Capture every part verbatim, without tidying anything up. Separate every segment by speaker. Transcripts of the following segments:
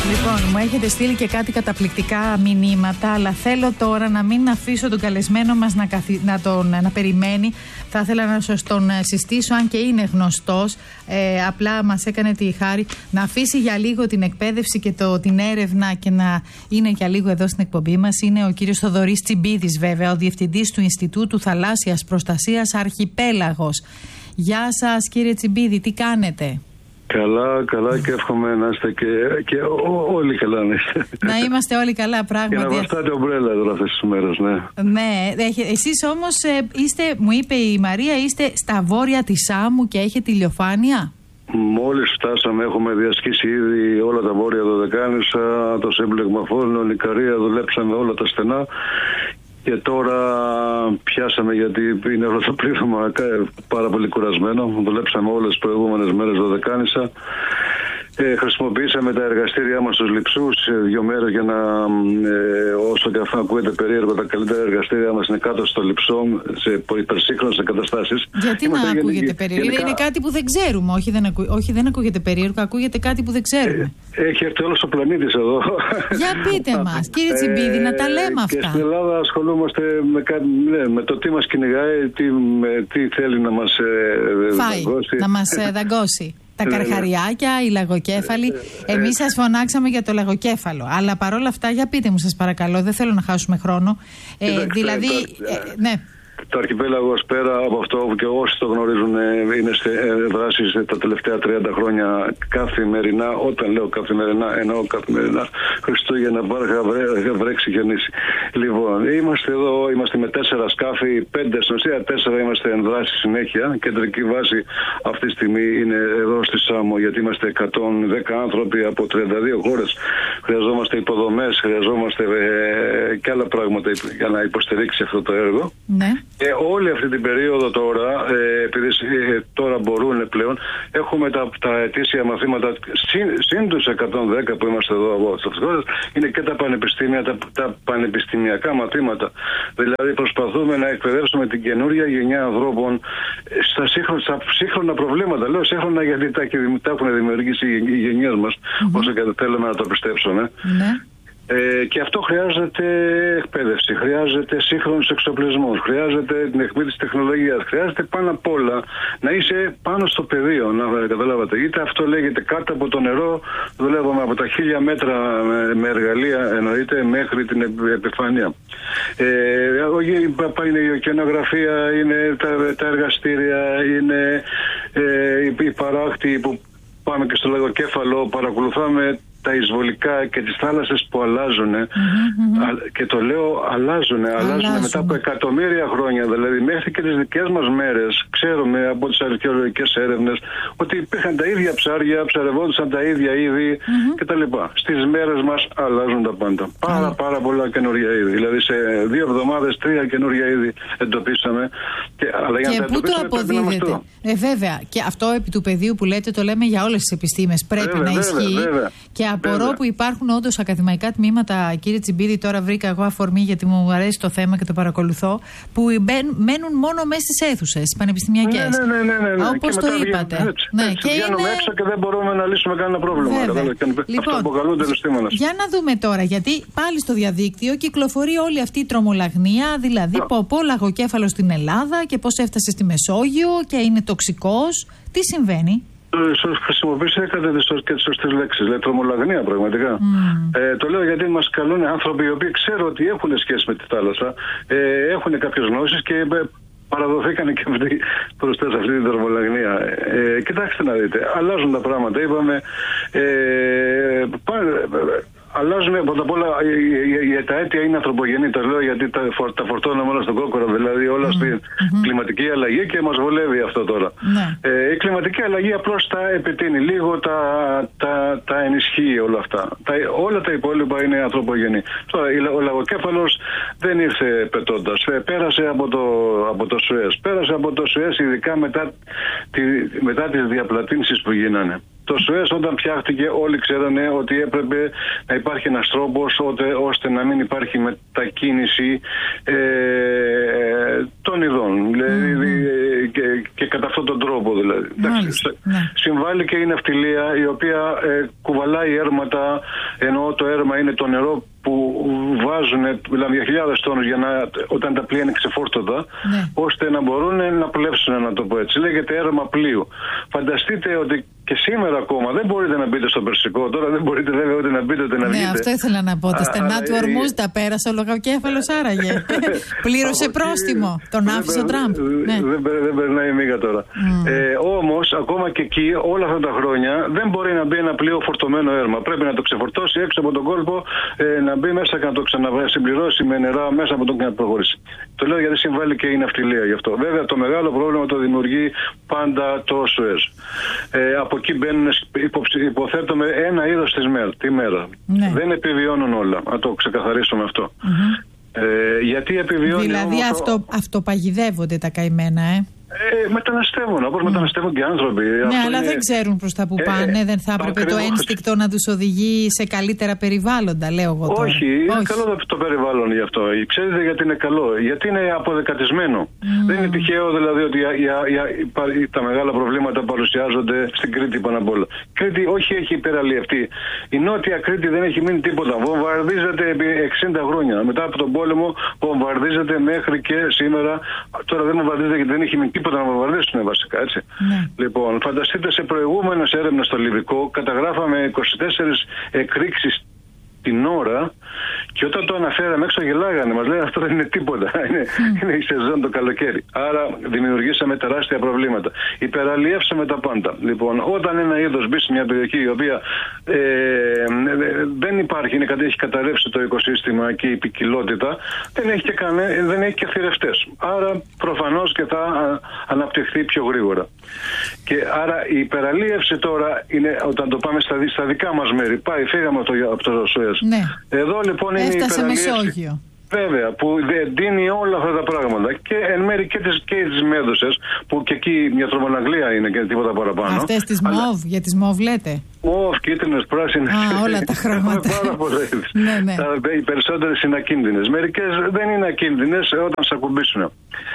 Speaker 1: Λοιπόν, μου έχετε στείλει και κάτι καταπληκτικά μηνύματα, αλλά θέλω τώρα να μην αφήσω τον καλεσμένο μας να, καθι... να τον να περιμένει. Θα ήθελα να σας τον συστήσω, αν και είναι γνωστός. Ε, απλά μας έκανε τη χάρη να αφήσει για λίγο την εκπαίδευση και το, την έρευνα και να είναι για λίγο εδώ στην εκπομπή μας. Είναι ο κύριος Θοδωρής Τσιμπίδης, βέβαια, ο Διευθυντής του Ινστιτούτου Θαλάσσιας Προστασίας Αρχιπέλαγος. Γεια σας, κύριε Τσιμπίδη, τι κάνετε?
Speaker 2: Καλά, καλά, και εύχομαι να είστε και, και ό, όλοι καλά να είστε.
Speaker 1: Να είμαστε όλοι καλά, πράγματι.
Speaker 2: Και να βαστάτε ομπρέλα εδώ αυτές τις μέρες, ναι.
Speaker 1: Ναι, εσείς όμως είστε, μου είπε η Μαρία, είστε στα βόρεια της Σάμου και έχετε ηλιοφάνεια.
Speaker 2: Μόλις φτάσαμε, έχουμε διασχίσει ήδη όλα τα βόρεια Δωδεκάνησα, το Σύμπλεγμα Φόλνων, Ικαρία, δουλέψαμε όλα τα στενά. Και τώρα πιάσαμε, γιατί είναι όλο το πλήθωμα πάρα πολύ κουρασμένο. Δουλέψαμε όλες τις προηγούμενες μέρες Δωδεκάνησα. Ε, χρησιμοποιήσαμε τα εργαστήριά μας στους Λειψούς σε δύο μέρες για να, ε, όσο και αυτό ακούγεται περίεργο, τα καλύτερα εργαστήριά μας είναι κάτω στο Λειψό, σε υπερσύγχρονες εγκαταστάσεις.
Speaker 1: Γιατί Είμαστε να ακούγεται γενικά, περίεργο? Γενικά... Είναι κάτι που δεν ξέρουμε. Όχι δεν, ακού... Όχι, δεν ακούγεται περίεργο, ακούγεται κάτι που δεν ξέρουμε.
Speaker 2: Ε, έχει έρθει όλος ο πλανήτης εδώ. Για
Speaker 1: πείτε μας, κύριε Τσιμπίδη, να τα λέμε αυτά.
Speaker 2: Και στην Ελλάδα ασχολούμαστε με, ναι, με το τι μας κυνηγάει, τι, με, τι θέλει να μας ε,
Speaker 1: Φάει, δαγκώσει. Να μας ε, δαγκώσει. Τα καρχαριάκια, οι λαγοκέφαλοι. Εμείς σας φωνάξαμε για το λαγοκέφαλο. Αλλά παρόλα αυτά, για πείτε μου, σας παρακαλώ, δεν θέλω να χάσουμε χρόνο. Ε, δηλαδή, ε, ναι.
Speaker 2: Το αρχιπέλαγος, πέρα από αυτό, και όσοι το γνωρίζουν, είναι σε δράσεις τα τελευταία τριάντα χρόνια καθημερινά. Όταν λέω καθημερινά, εννοώ καθημερινά. Χριστούγεννα, Πάσχα, βρέξει, γεννήσει. Λοιπόν, είμαστε εδώ, είμαστε με τέσσερα σκάφη, πέντε στην ουσία, τέσσερα είμαστε εν δράση συνέχεια. Κεντρική βάση αυτή τη στιγμή είναι εδώ στη Σάμο, γιατί είμαστε εκατόν δέκα άνθρωποι από τριάντα δύο χώρες. Χρειαζόμαστε υποδομές, χρειαζόμαστε ε, και άλλα πράγματα για να υποστηρίξει αυτό το έργο.
Speaker 1: Ναι.
Speaker 2: Και όλη αυτή την περίοδο τώρα, ε, επειδή ε, τώρα μπορούν πλέον, έχουμε τα, τα ετήσια μαθήματα συν, συν τους εκατόν δέκα που είμαστε εδώ από αυτές τις χώρες, είναι και τα πανεπιστήμια, τα, τα πανεπιστημιακά μαθήματα. Δηλαδή προσπαθούμε να εκπαιδεύσουμε την καινούρια γενιά ανθρώπων στα σύγχρονα, στα σύγχρονα προβλήματα. Λέω σύγχρονα γιατί τα, τα έχουν δημιουργήσει οι γενιές μας, mm-hmm. όσο και θέλουμε να το πιστέψουμε.
Speaker 1: Mm-hmm.
Speaker 2: Ε, και αυτό χρειάζεται εκπαίδευση, χρειάζεται σύγχρονους εξοπλισμούς, χρειάζεται την εκμετάλλευση της τεχνολογίας, χρειάζεται πάνω απ' όλα να είσαι πάνω στο πεδίο, να καταλάβατε. Είτε αυτό λέγεται κάτω από το νερό, δουλεύουμε από τα χίλια μέτρα με, με εργαλεία, εννοείται, μέχρι την επιφάνεια. Ε, είναι η ωκεανογραφία, είναι τα, τα εργαστήρια, είναι ε, οι παράκτοι που πάμε και στο λαγοκέφαλο, παρακολουθάμε τα εισβολικά και τις θάλασσες που αλλάζουν. Mm-hmm. Και το λέω αλλάζουν, αλλάζουν μετά από εκατομμύρια χρόνια. Δηλαδή μέχρι και τις δικές μας μέρες ξέρουμε από τις αρχαιολογικές έρευνες ότι υπήρχαν τα ίδια ψάρια, ψαρευόντουσαν τα ίδια είδη mm-hmm. κτλ. Στις μέρες μας αλλάζουν τα πάντα. Πάρα mm. πάρα πολλά καινούργια είδη. Δηλαδή σε δύο εβδομάδες τρία καινούργια είδη εντοπίσαμε. Και, αλλά για
Speaker 1: και
Speaker 2: να
Speaker 1: πού το αποδίδεται? Ε, βέβαια. Και αυτό επί του πεδίου που λέτε το λέμε για όλες τις επιστήμες. Πρέπει βέβαια, να ισχύει. Βέβαια, βέβαια. Και απορώ βέβαια. Που υπάρχουν όντως ακαδημαϊκά τμήματα, κύριε Τσιμπίδη, τώρα βρήκα εγώ αφορμή γιατί μου αρέσει το θέμα και το παρακολουθώ, που μένουν μόνο μέσα στις αίθουσες πανεπιστημιακές.
Speaker 2: Ναι, ναι, ναι, ναι, ναι.
Speaker 1: Όπως το είπατε.
Speaker 2: Έτσι, ναι, έτσι, και βγαίνουμε είναι... έξω και δεν μπορούμε να λύσουμε κανένα πρόβλημα.
Speaker 1: Λοιπόν,
Speaker 2: αυτό αποκαλούνται επιστήμονες.
Speaker 1: Για να δούμε τώρα, γιατί πάλι στο διαδίκτυο κυκλοφορεί όλη αυτή η τρομολαγνία, δηλαδή yeah. πω λαγοκέφαλο στην Ελλάδα και πώς έφτασε στη Μεσόγειο και είναι τοξικός. Τι συμβαίνει?
Speaker 2: Χρησιμοποιήσατε και τις σωστές λέξεις. Λέει τρομολαγνία πραγματικά. Mm. Ε, το λέω γιατί μας καλούν άνθρωποι οι οποίοι ξέρουν ότι έχουν σχέση με τη θάλασσα, ε, έχουν κάποιες γνώσεις και ε, παραδοθήκαν και αυτοί μπροστά σε αυτή την τρομολαγνία. Ε, κοιτάξτε να δείτε, αλλάζουν τα πράγματα. Είπαμε, ε, πάνε, αλλάζουν πρώτα απ' όλα, τα αίτια είναι ανθρωπογενή. Τα λέω γιατί τα, τα φορτώνουμε όλα στον κόκορα, δηλαδή όλα mm-hmm. στην mm-hmm. κλιματική αλλαγή και μας βολεύει αυτό τώρα. Mm-hmm. Ε, η κλιματική αλλαγή απλώς τα επιτείνει λίγο, τα, τα, τα ενισχύει όλα αυτά. Τα, όλα τα υπόλοιπα είναι ανθρωπογενή. Τώρα, ο λαγοκέφαλος δεν ήρθε πετώντας. Ε, πέρασε από το, από το Σουέζ. Πέρασε από το Σουέζ ειδικά μετά, τη, μετά τις διαπλατύνσεις που γίνανε. Το Σουέζ όταν φτιάχτηκε όλοι ξέρανε ότι έπρεπε να υπάρχει ένας τρόπος ώστε να μην υπάρχει μετακίνηση ε, των ειδών. Mm-hmm. Και, και κατά αυτόν τον τρόπο δηλαδή.
Speaker 1: Μάλιστα, ναι.
Speaker 2: Συμβάλλει και η ναυτιλία η οποία ε, κουβαλάει έρματα, ενώ το έρμα είναι το νερό που βάζουν δηλαδή χιλιάδες τόνους για να, όταν τα πλοία είναι ξεφόρτωτα, ναι. ώστε να μπορούν να πλεύσουν, να το πω έτσι. Λέγεται έρμα πλοίου. Φανταστείτε ότι και σήμερα ακόμα δεν μπορείτε να μπείτε στο Περσικό. Τώρα δεν μπορείτε βέβαια ούτε να μπείτε ούτε να βγείτε.
Speaker 1: Ναι, αυτό ήθελα να πω. Τα στενά του Ορμούζ τα πέρασε ο λογοκέφαλος άραγε. Πλήρωσε πρόστιμο. Τον άφησε ο Τραμπ.
Speaker 2: Δεν περνάει μίγα τώρα. Όμως ακόμα και εκεί όλα αυτά τα χρόνια δεν μπορεί να μπει ένα πλοίο φορτωμένο έρμα. Πρέπει να το ξεφορτώσει έξω από τον κόλπο, να μπει μέσα και να το ξανασυμπληρώσει με νερά μέσα από τον και να προχωρήσει. Το λέω γιατί συμβάλλει και η ναυτιλία γι' αυτό. Βέβαια το μεγάλο πρόβλημα το δημιουργεί πάντα το Σουέζ. Ε, από εκεί μπαίνουν, υποθέτουμε, ένα είδος της μέρα, τη μέρα. Ναι. Δεν επιβιώνουν όλα. Να το ξεκαθαρίσουμε αυτό. Mm-hmm. Ε, γιατί επιβιώνει.
Speaker 1: Δηλαδή
Speaker 2: όμως,
Speaker 1: αυτό, αυτοπαγιδεύονται τα καημένα, ε.
Speaker 2: Ε, μεταναστεύουν, όπως mm. μεταναστεύουν και άνθρωποι.
Speaker 1: Ναι,
Speaker 2: αυτό
Speaker 1: αλλά
Speaker 2: είναι...
Speaker 1: δεν ξέρουν προς τα που πάνε. Ε, δεν θα έπρεπε
Speaker 2: ακριβώς.
Speaker 1: Το ένστικτο να τους οδηγεί σε καλύτερα περιβάλλοντα, λέω εγώ τώρα.
Speaker 2: Όχι, είναι Όχι. καλό το περιβάλλον γι' αυτό. Ξέρετε γιατί είναι καλό? Γιατί είναι αποδεκατισμένο. Mm. Δεν είναι τυχαίο δηλαδή ότι για, για, για, τα μεγάλα προβλήματα παρουσιάζονται στην Κρήτη πάνω απ' όλα. Κρήτη όχι έχει υπεραλλιευτεί. Η Νότια Κρήτη δεν έχει μείνει τίποτα. Βομβαρδίζεται επί εξήντα χρόνια. Μετά από τον πόλεμο βομβαρδίζεται μέχρι και σήμερα. Τώρα δεν βομβαρδίζεται γιατί δεν έχει μείνει τίποτα να βομβαρδίσουν βασικά, έτσι. Ναι. Λοιπόν, φανταστείτε σε προηγούμενες έρευνες στο Λιβικό καταγράφαμε είκοσι τέσσερις εκρήξεις την ώρα και όταν το αναφέραμε έξω γελάγανε. Μας λένε αυτό δεν είναι τίποτα. Είναι, mm. είναι η σεζόν το καλοκαίρι. Άρα δημιουργήσαμε τεράστια προβλήματα. Υπεραλλιεύσαμε τα πάντα. Λοιπόν, όταν ένα είδος μπει σε μια περιοχή η οποία ε, δεν υπάρχει, είναι, έχει καταρρεύσει το οικοσύστημα και η ποικιλότητα, δεν έχει και, κανέ, δεν έχει και θηρευτές. Άρα προφανώς και θα αναπτυχθεί πιο γρήγορα. Και άρα η υπεραλλίευση τώρα είναι όταν το πάμε στα, στα δικά μας μέρη. Πάει, φύγαμε από το, από το Σουέζ. Ναι. Εδώ λοιπόν είναι
Speaker 1: Έφτασε
Speaker 2: η υπεραλλίευση.
Speaker 1: Μεσόγειο.
Speaker 2: Βέβαια, που δίνει όλα αυτά τα πράγματα και εν μέρει και τις, και τις Μέδουσες, που και εκεί μια τρομοναγλία είναι και τίποτα παραπάνω.
Speaker 1: Αυτές τις αλλά... μοβ, για τις μοβ λέτε.
Speaker 2: Μοβ, κίτρινες, πράσινες.
Speaker 1: Α, όλα τα χρώματα.
Speaker 2: Πάρα πολλές. Ναι, ναι. Οι περισσότερες είναι ακίνδυνες. Μερικές δεν είναι ακίνδυνες όταν σε ακουμπήσουν.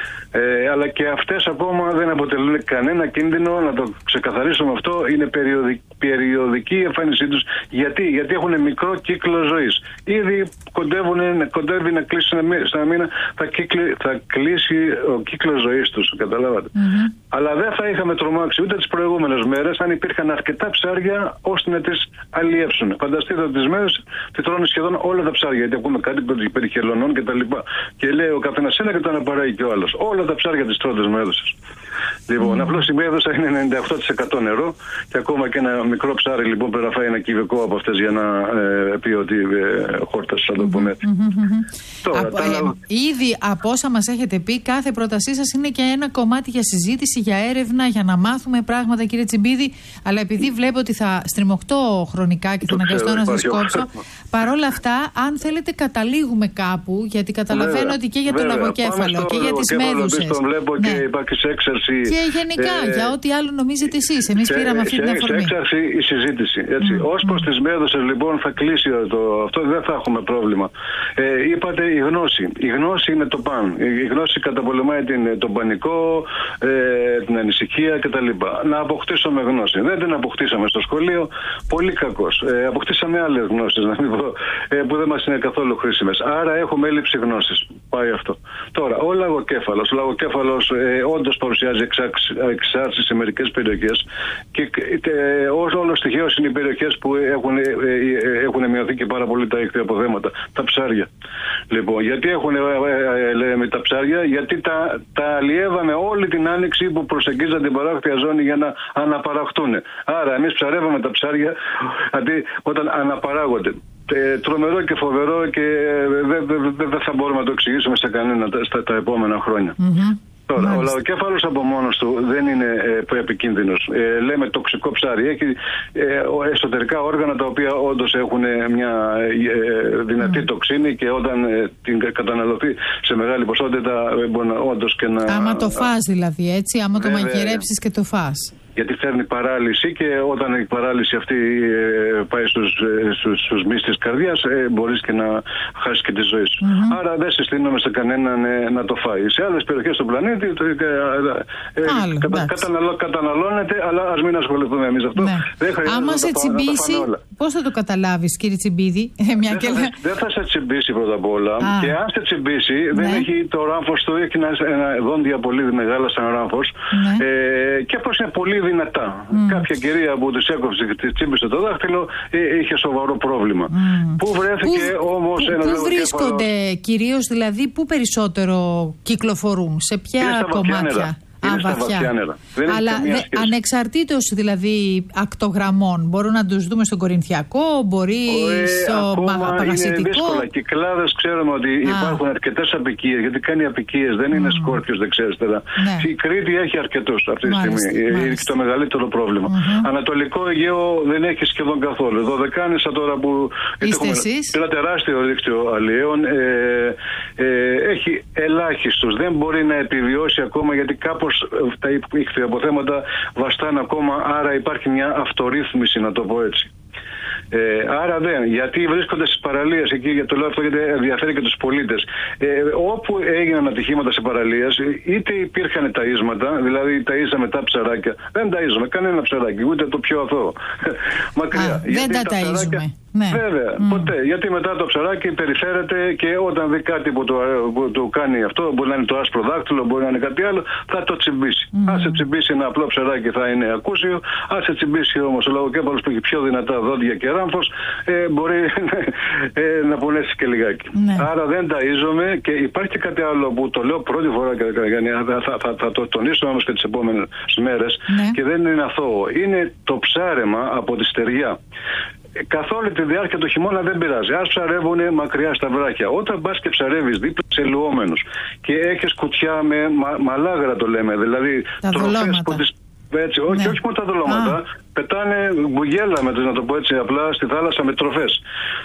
Speaker 2: Ε, αλλά και αυτές ακόμα δεν αποτελούν κανένα κίνδυνο, να το ξεκαθαρίσουμε αυτό, είναι περιοδική, περιοδική η εμφάνισή τους. Γιατί? Γιατί έχουν μικρό κύκλο ζωής. Ήδη κοντεύουν, κοντεύει να κλείσει ένα μήνα, θα, κύκλει, θα κλείσει ο κύκλος ζωής τους, καταλάβατε. Mm-hmm. Αλλά δεν θα είχαμε τρομάξει ούτε τις προηγούμενες μέρες αν υπήρχαν αρκετά ψάρια ώστε να τις αλλιεύσουν. Φανταστείτε ότι τις μέρες τη τρώνε σχεδόν όλα τα ψάρια, γιατί ακούμε κάτι περί χελωνών και τα λοιπά. Και λέει ο καθένας ένα και το αναπαράγει και ο άλλος. Όλα τα ψάρια της τρώνε Μέδουσες. Λοιπόν, mm. απλώς η Μέδουσα είναι ενενήντα οκτώ τοις εκατό νερό και ακόμα και ένα μικρό ψάρι λοιπόν πρέπει να φάει ένα κυβικό από αυτές για να ε, πει ότι ε, χόρτασε, θα το πούμε έτσι.
Speaker 1: Mm-hmm. Τώρα, από, τα... ε, ήδη από όσα μας έχετε πει, κάθε πρότασή σας είναι και ένα κομμάτι για συζήτηση, για έρευνα, για να μάθουμε πράγματα, κύριε Τσιμπίδη. Αλλά επειδή βλέπω ότι θα στριμωχτώ χρονικά και θα αναγκαστώ να σας κόψω, παρόλα αυτά, αν θέλετε, καταλήγουμε κάπου, γιατί καταλαβαίνω βέβαια, ότι και για το λαγοκέφαλο και για τις Μέδουσες.
Speaker 2: Τον βλέπω ναι. και υπάρχει σε έξαρση.
Speaker 1: Και γενικά, ε, για ό,τι άλλο νομίζετε εσείς. Εμείς σε, πήραμε αυτή σε, την αφορμή.
Speaker 2: Σε έξαρση η συζήτηση. Έτσι. Mm. Ως προς mm. τις Μέδουσες, λοιπόν, θα κλείσει το, αυτό, δεν θα έχουμε πρόβλημα. Ε, είπατε η γνώση. Η γνώση είναι το παν. Η γνώση καταπολεμάει την, τον πανικό, ε, την ανησυχία κτλ. Να αποκτήσουμε γνώση. Δεν την αποκτήσαμε στο σχολείο. Πολύ κακώς. Ε, αποκτήσαμε άλλες γνώσεις, να μην πω, ε, που δεν μας είναι καθόλου χρήσιμες. Άρα έχουμε έλλειψη γνώσης. Πάει αυτό. Τώρα, ο λαγοκέφαλος. Ο λαγοκέφαλος ε, όντως παρουσιάζει εξάρσεις σε μερικές περιοχές και ε, όλο στοιχείως είναι οι περιοχές που έχουν, ε, ε, έχουν μειωθεί και πάρα πολύ τα ήχθη αποθέματα. Τα ψάρια. Λοιπόν, γιατί έχουν ε, ε, λέμε τα ψάρια, γιατί τα, τα αλλιεύαμε όλη την άνοιξη που προσεγγίζαν την παράκτια ζώνη για να αναπαραχτούν. Άρα, εμείς ψαρεύαμε τα ψάρια αντί όταν αναπαράγονται. Ε, τρομερό και φοβερό και δεν δε, δε, δε θα μπορούμε να το εξηγήσουμε σε κανένα στα τα επόμενα χρόνια. Mm-hmm. Τώρα, μάλιστα. Ο λαγοκέφαλος από μόνος του δεν είναι ε, επικίνδυνος. Ε, λέμε τοξικό ψάρι. Έχει ε, εσωτερικά όργανα τα οποία όντως έχουν μια ε, δυνατή mm. τοξίνη και όταν ε, την καταναλωθεί σε μεγάλη ποσότητα ε, μπορεί να, όντως και να...
Speaker 1: Άμα το φας δηλαδή, έτσι, άμα το ε, μαγειρέψεις και το φας.
Speaker 2: γιατί φέρνει παράλυση και όταν η παράλυση αυτή ε, πάει στους, ε, στους, στους μυς της καρδιάς ε, μπορείς και να χάσεις και τη ζωή σου. Mm-hmm. Άρα δεν συστήνουμε σε κανέναν ε, να το φάει. Σε άλλες περιοχές του πλανήτη το, ε, ε,
Speaker 1: Άλλο,
Speaker 2: κατα, καταναλώ, καταναλώνεται, αλλά ας μην ασχοληθούμε εμείς αυτό.
Speaker 1: Ναι.
Speaker 2: Δεν χρειάζεται
Speaker 1: άμα
Speaker 2: να
Speaker 1: σε
Speaker 2: τα,
Speaker 1: τσιμπήσει, πώς θα το καταλάβεις, κύριε Τσιμπίδη?
Speaker 2: δεν, και... θα, δεν θα σε τσιμπήσει πρώτα απ' όλα. Α. Και αν σε τσιμπήσει, ναι. δεν έχει το ράμφος του, έχει ένα, ένα δόντια πολύ μεγάλα σαν ράμφος. Ναι. Ε, και πώς είναι πολύ δυνατά. Mm. Κάποια κυρία που της έκοψε και της τσίμπησε το δάχτυλο ε, είχε σοβαρό πρόβλημα. Mm. Πού βρέθηκε όμως ένα
Speaker 1: Πού βρίσκονται κυρίως, δηλαδή, πού περισσότερο κυκλοφορούν, σε ποια κομμάτια?
Speaker 2: Είναι Α, στα βαθιά νερά. Δεν
Speaker 1: αλλά δε, ανεξαρτήτως δηλαδή ακτογραμμών, μπορούν να τους δούμε στον Κορινθιακό, μπορεί ε, στο Παγασιτικό.
Speaker 2: Είναι δύσκολα. Κυκλάδες ξέρουμε ότι Α. υπάρχουν αρκετές απικίες, γιατί κάνει απικίες, δεν είναι mm. σκόρπιος δεξιά-αριστερά. Ναι. Η Κρήτη έχει αρκετούς αυτή τη στιγμή. Είναι το μεγαλύτερο πρόβλημα. Mm-hmm. Ανατολικό Αιγαίο δεν έχει σχεδόν καθόλου. Δωδεκάνησα τώρα που έχουμε ένα τεράστιο δίκτυο αλλιέων ε, ε, έχει ελάχιστους. Δεν μπορεί να επιβιώσει ακόμα γιατί κάπως τα ηχθειοποθέματα βαστάνε ακόμα, άρα υπάρχει μια αυτορύθμιση, να το πω έτσι. Ε, άρα δεν, γιατί βρίσκονται στις παραλίες εκεί, για το λέω αυτό γιατί ενδιαφέρει και τους πολίτες. Ε, όπου έγιναν ατυχήματα σε παραλίες, είτε υπήρχαν ταΐσματα, δηλαδή ταΐσαμε τα ψαράκια. Δεν ταΐζουμε κανένα ψαράκι, ούτε το πιο αθώο. Μακριά.
Speaker 1: Α, δεν τα, τα ταΐζουμε. Ναι.
Speaker 2: Βέβαια, mm. ποτέ. Γιατί μετά το ψαράκι περιφέρεται και όταν δει κάτι που το, που το κάνει αυτό, μπορεί να είναι το άσπρο δάκτυλο, μπορεί να είναι κάτι άλλο, θα το τσιμπήσει. Mm. Αν σε τσιμπήσει ένα απλό ψαράκι θα είναι ακούσιο, αν σε τσιμπήσει όμως ο λαγοκέφαλος που έχει πιο δυνατά δόντια και ράμφος, ε, μπορεί ε, να πονέσει και λιγάκι. Ναι. Άρα δεν ταΐζομαι και υπάρχει και κάτι άλλο που το λέω πρώτη φορά και θα, θα, θα, θα το τονίσω όμως και τις επόμενες μέρες ναι. και δεν είναι αθώο. Είναι το ψάρεμα από τη στεριά. Καθ' όλη τη διάρκεια του χειμώνα δεν πειράζει. Ας ψαρεύουν μακριά στα βράχια. Όταν πας και ψαρεύεις δίπλα σε λουόμενους και έχεις κουτιά με μα, μαλάγρα το λέμε, δηλαδή τροφές που τις. Έτσι, όχι, ναι. όχι μόνο τα δολώματα. Α. Πετάνε μπουγέλα, με, να το πω έτσι απλά, στη θάλασσα με τροφές.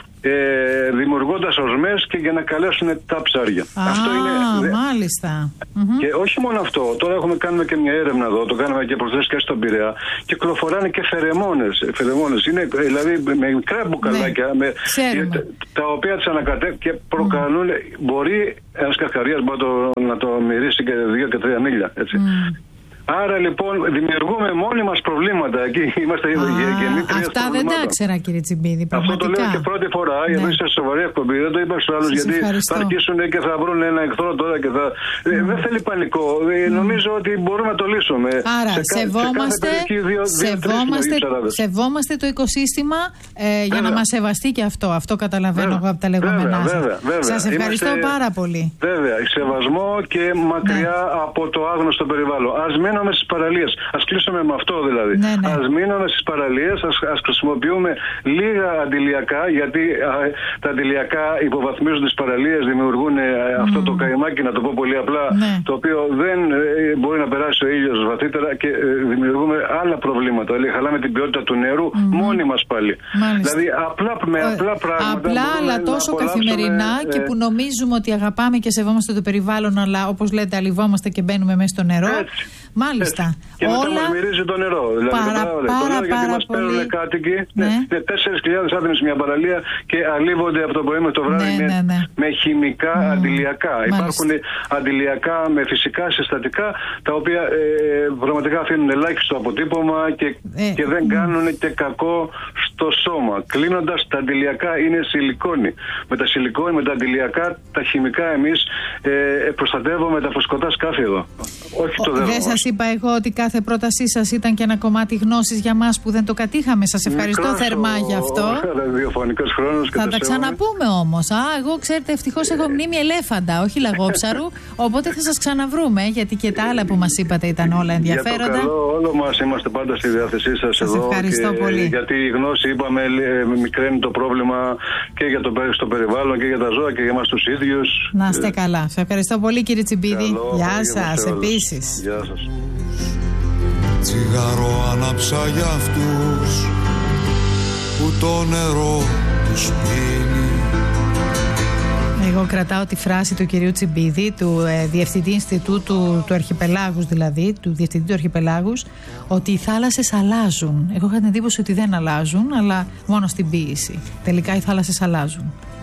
Speaker 2: Ε, δημιουργώντας οσμές και για να καλέσουν τα ψάρια.
Speaker 1: Α, αυτό είναι.
Speaker 2: Μάλιστα. Και όχι μόνο αυτό. Τώρα έχουμε κάνουμε και μια έρευνα εδώ, το κάναμε και προχθές και στον Πειραιά. Κυκλοφοράνε και φερεμόνες. φερεμόνες. Είναι δηλαδή με μικρά μπουκαλάκια, ναι, με, τα, τα οποία τις ανακατεύουν και προκαλούν. Mm. Μπορεί ένας καρκαρίας μπορεί να το, να το μυρίσει και δύο και τρία μίλια. Έτσι. Mm. Άρα λοιπόν δημιουργούμε μόνοι μας προβλήματα. Εκεί είμαστε γεννήτριες.
Speaker 1: Αυτά δεν τα ήξερα, κύριε Τσιμπίδη.
Speaker 2: Αυτό το λέω και πρώτη φορά. Ναι. Γιατί είστε σοβαρή εκπομπή. Δεν το είπα στους άλλους. Γιατί ευχαριστώ. Θα αρχίσουν και θα βρουν ένα εχθρό τώρα και θα. Mm. Ε, δεν θέλει πανικό. Mm. Νομίζω ότι μπορούμε να το λύσουμε.
Speaker 1: Άρα σε σεβόμαστε, σε δύο, σεβόμαστε, δύο, σεβόμαστε το οικοσύστημα ε, για να μας σεβαστεί και αυτό. Αυτό καταλαβαίνω εγώ από τα λεγόμενά σας. Σας ευχαριστώ Είμαστε, πάρα πολύ.
Speaker 2: Βέβαια. Σεβασμό και μακριά ναι. από το άγνωστο περιβάλλον. Ας μείνουμε στις παραλίες. Ας κλείσουμε με αυτό δηλαδή. Ναι, ναι. Ας μείνουμε στις παραλίες, ας, ας χρησιμοποιούμε λίγα αντιλιακά, γιατί α, τα αντιλιακά υποβαθμίζουν τις παραλίες, δημιουργούν mm. αυτό το καημάκι, να το πω πολύ απλά, ναι. το οποίο δεν ε, μπορεί να περάσει ο ήλιος βαθύτερα και ε, δημιουργούμε άλλα προβλήματα. Δηλαδή χαλάμε την ποιότητα του νερού mm. μόνοι μας πάλι. Μάλιστα. Δηλαδή απλά, με απλά πράγματα.
Speaker 1: Απλά, αλλά τόσο καθημερινά ε, και που νομίζουμε ότι αγαπάμε και σεβόμαστε το περιβάλλον, αλλά όπως λέτε, αλειβόμαστε και μπαίνουμε μέσα στο νερό. Έτσι. Μάλιστα. Έτσι.
Speaker 2: Και μετά μας μυρίζει το νερό. Δηλαδή,
Speaker 1: πάρα,
Speaker 2: το
Speaker 1: πάρα,
Speaker 2: νερό,
Speaker 1: πάρα
Speaker 2: γιατί μας παίρνουν κάτοικοι. Ναι. Ναι, τέσσερις χιλιάδες άτομοι σε μια παραλία και αλείβονται από το πρωί με το βράδυ ναι, με, ναι, ναι. με χημικά mm. αντιλιακά. Μάλιστα. Υπάρχουν αντιλιακά με φυσικά συστατικά, τα οποία ε, πραγματικά αφήνουν ελάχιστο αποτύπωμα και, ε, και δεν mm. κάνουν και κακό στο σώμα. Κλείνοντας, τα αντιλιακά είναι σιλικόνη. Με τα σιλικόνη, με τα αντιλιακά, τα χημικά εμείς ε, προστατεύουμε τα φωσκωτά σκάφη εδώ. Όχι το δέρμα.
Speaker 1: Δεν σας είπα εγώ ότι κάθε πρότασή σας ήταν και ένα κομμάτι γνώσης για μας που δεν το κατήχαμε. Σας ευχαριστώ Μικρός θερμά ο, γι' αυτό.
Speaker 2: Χρόνος
Speaker 1: θα τα ξαναπούμε όμως. Α, εγώ ξέρετε, ευτυχώς έχω μνήμη ελέφαντα, όχι λαγόψαρου. Οπότε θα σας ξαναβρούμε, γιατί και τα άλλα που μας είπατε ήταν όλα ενδιαφέροντα.
Speaker 2: Για το καλό, όλο μας είμαστε πάντα στη διάθεσή σας εδώ.
Speaker 1: Σας ευχαριστώ
Speaker 2: και,
Speaker 1: πολύ.
Speaker 2: Γιατί η γνώση, είπαμε, μικραίνει το πρόβλημα και για το στο περιβάλλον και για τα ζώα και για εμάς τους ίδιους.
Speaker 1: Να είστε καλά. Σας ευχαριστώ πολύ, κύριε Τσιμπίδη. Γεια σας, επίσης.
Speaker 2: Γεια σας.
Speaker 3: Τσιγάρο άναψα για αυτούς που το νερό τους πίνει.
Speaker 1: Εγώ κρατάω τη φράση του κυρίου Τσιμπίδη, του ε, Διευθυντή Ινστιτούτου του Αρχιπελάγους, δηλαδή, του Διευθυντή του Αρχιπελάγους, ότι οι θάλασσες αλλάζουν. Εγώ είχα την εντύπωση ότι δεν αλλάζουν, αλλά μόνο στην ποίηση. Τελικά οι θάλασσες αλλάζουν.